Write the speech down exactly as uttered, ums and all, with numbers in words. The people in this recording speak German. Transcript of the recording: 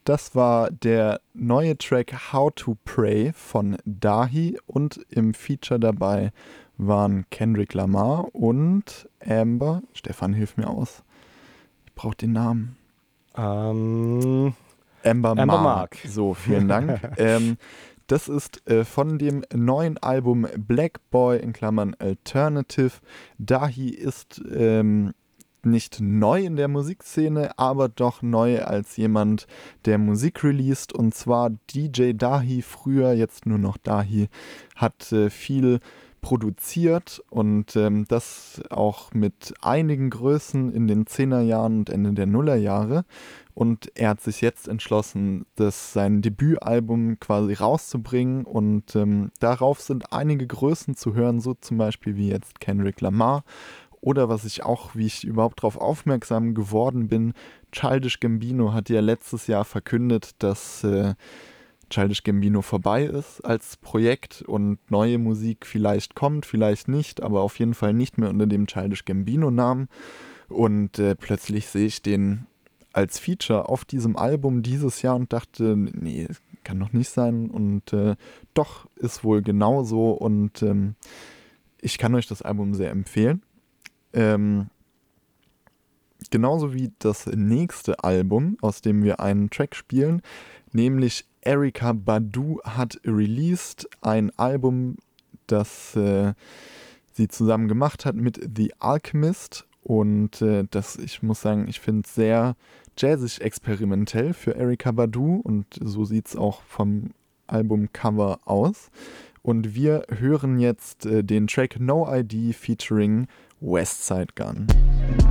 Das war der neue Track How to Pray von Dahi und im Feature dabei waren Kendrick Lamar und Amber. Stefan, hilf mir aus. Ich brauche den Namen. Ähm, Amber, Amber Mark. Mark. So, vielen Dank. ähm, das ist äh, von dem neuen Album Black Boy in Klammern Alternative. Dahi ist ähm, nicht neu in der Musikszene, aber doch neu als jemand, der Musik released. Und zwar D J Dahi, früher jetzt nur noch Dahi, hat äh, viel produziert und ähm, das auch mit einigen Größen in den Zehnerjahren und Ende der Nullerjahre. Und er hat sich jetzt entschlossen, das sein Debütalbum quasi rauszubringen und ähm, darauf sind einige Größen zu hören, so zum Beispiel wie jetzt Kendrick Lamar. Oder was ich auch, wie ich überhaupt darauf aufmerksam geworden bin, Childish Gambino hat ja letztes Jahr verkündet, dass äh, Childish Gambino vorbei ist als Projekt und neue Musik vielleicht kommt, vielleicht nicht, aber auf jeden Fall nicht mehr unter dem Childish Gambino-Namen. Und äh, plötzlich sehe ich den als Feature auf diesem Album dieses Jahr und dachte, nee, kann doch nicht sein. Und äh, doch, ist wohl genauso und ähm, ich kann euch das Album sehr empfehlen. Ähm, genauso wie das nächste Album, aus dem wir einen Track spielen, nämlich Erykah Badu hat released ein Album, das äh, sie zusammen gemacht hat mit The Alchemist und äh, das, ich muss sagen, ich finde es sehr jazzig experimentell für Erykah Badu und so sieht es auch vom Albumcover aus. Und wir hören jetzt äh, den Track No I D featuring Westside Gun.